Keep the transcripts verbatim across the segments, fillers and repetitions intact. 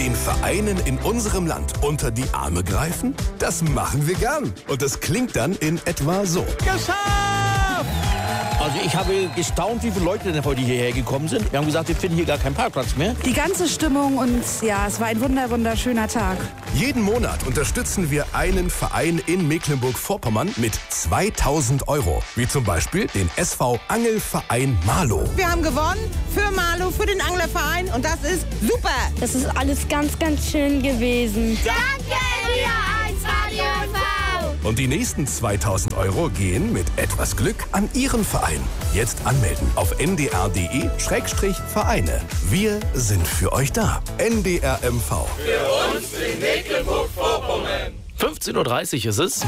Den Vereinen in unserem Land unter die Arme greifen? Das machen wir gern. Und das klingt dann in etwa so. Geschafft! Also ich habe gestaunt, wie viele Leute denn heute hierher gekommen sind. Wir haben gesagt, wir finden hier gar keinen Parkplatz mehr. Die ganze Stimmung und ja, es war ein wunder, wunderschöner Tag. Jeden Monat unterstützen wir einen Verein in Mecklenburg-Vorpommern mit zweitausend Euro. Wie zum Beispiel den S V Angelverein Marlow. Wir haben gewonnen für Marlow, für den Anglerverein und das ist super. Das ist alles ganz, ganz schön gewesen. Danke, N D R eins Radio V. Und die nächsten zweitausend Euro gehen mit etwas Glück an Ihren Verein. Jetzt anmelden auf n d r punkt d e Schrägstrich Vereine. Wir sind für euch da. N D R M V. Für uns in Mecklenburg-Vorpommern. fünfzehn Uhr dreißig ist es.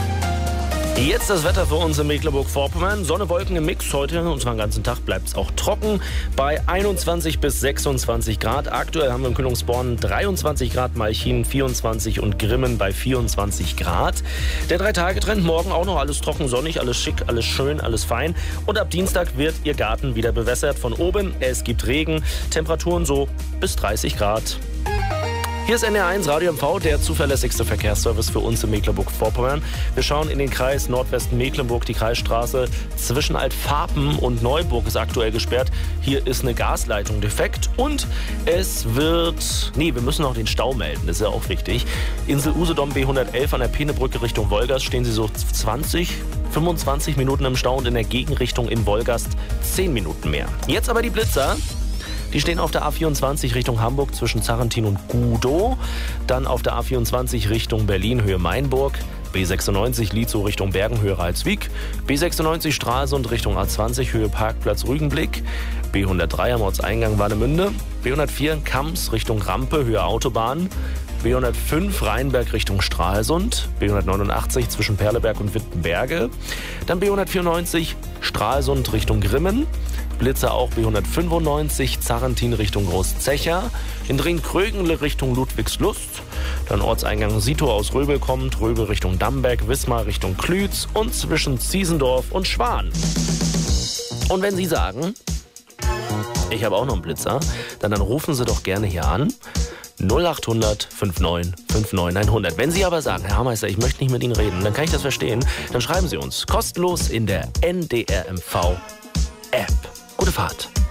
Jetzt das Wetter für uns in Mecklenburg-Vorpommern. Sonne, Wolken im Mix heute. Und zwar den ganzen Tag bleibt es auch trocken. Bei einundzwanzig bis sechsundzwanzig Grad. Aktuell haben wir in Kühlungsborn dreiundzwanzig Grad, Malchin vierundzwanzig und Grimmen bei vierundzwanzig Grad. Der Drei-Tage-Trend morgen auch noch alles trocken, sonnig, alles schick, alles schön, alles fein. Und ab Dienstag wird Ihr Garten wieder bewässert von oben. Es gibt Regen, Temperaturen so bis dreißig Grad. Hier ist N D R eins Radio M V, der zuverlässigste Verkehrsservice für uns in Mecklenburg-Vorpommern. Wir schauen in den Kreis Nordwesten Mecklenburg. Die Kreisstraße zwischen Altfarpen und Neuburg ist aktuell gesperrt. Hier ist eine Gasleitung defekt und es wird... Nee, wir müssen auch den Stau melden, das ist ja auch wichtig. Insel Usedom B hundertelf an der Peenebrücke Richtung Wolgast stehen Sie so zwanzig, fünfundzwanzig Minuten im Stau und in der Gegenrichtung in Wolgast zehn Minuten mehr. Jetzt aber die Blitzer. Die stehen auf der A vierundzwanzig Richtung Hamburg zwischen Zarentin und Gudow. Dann auf der A vierundzwanzig Richtung Berlin, Höhe Mainburg. B sechsundneunzig Lietzow Richtung Bergen, Höhe Ralswiek. B sechsundneunzig Stralsund Richtung A zwanzig, Höhe Parkplatz Rügenblick. B hundertdrei am Ortseingang Warnemünde. B hundertvier Kamms Richtung Rampe, Höhe Autobahn. B hundertfünf Rheinberg Richtung Stralsund. B hundertneunundachtzig zwischen Perleberg und Wittenberge. Dann B hundertvierundneunzig Stralsund Richtung Grimmen. Blitzer auch B hundertfünfundneunzig, Zarentin Richtung Großzecher, in Dringkrögenle Richtung Ludwigslust, dann Ortseingang Sito aus Röbel kommt, Röbel Richtung Damberg, Wismar Richtung Klütz und zwischen Ziesendorf und Schwan. Und wenn Sie sagen, ich habe auch noch einen Blitzer, dann, dann rufen Sie doch gerne hier an. null acht hundert neunundfünfzig neunundfünfzig hundert. Wenn Sie aber sagen, Herr Hammeister, ich möchte nicht mit Ihnen reden, dann kann ich das verstehen. Dann schreiben Sie uns kostenlos in der N D R M V App. Gute Fahrt.